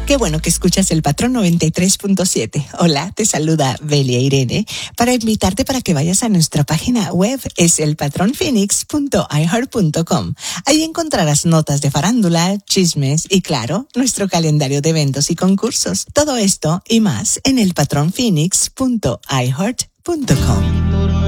Qué bueno que escuchas El Patrón 93.7. Hola, te saluda Belia Irene para invitarte para que vayas a nuestra página web, es elpatronphoenix.iheart.com. Ahí encontrarás notas de farándula, chismes y, claro, nuestro calendario de eventos y concursos. Todo esto y más en elpatronphoenix.iheart.com.